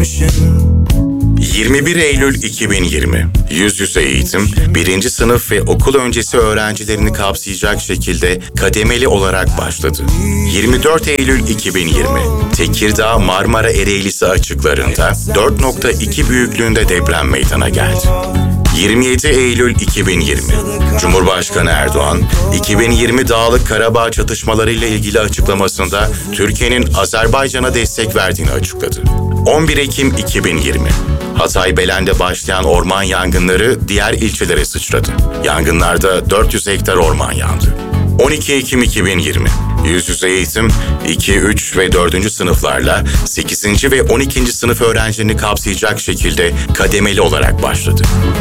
geçmişin. 21 Eylül 2020, yüz yüze eğitim, 1. sınıf ve okul öncesi öğrencilerini kapsayacak şekilde kademeli olarak başladı. 24 Eylül 2020, Tekirdağ Marmara Ereğlisi açıklarında 4.2 büyüklüğünde deprem meydana geldi. 27 Eylül 2020, Cumhurbaşkanı Erdoğan, 2020 Dağlık Karabağ çatışmalarıyla ilgili açıklamasında Türkiye'nin Azerbaycan'a destek verdiğini açıkladı. 11 Ekim 2020, Hatay Belen'de başlayan orman yangınları diğer ilçelere sıçradı. Yangınlarda 400 hektar orman yandı. 12 Ekim 2020, yüz yüze eğitim 2, 3 ve 4. sınıflarla 8. ve 12. sınıf öğrencilerini kapsayacak şekilde kademeli olarak başladı.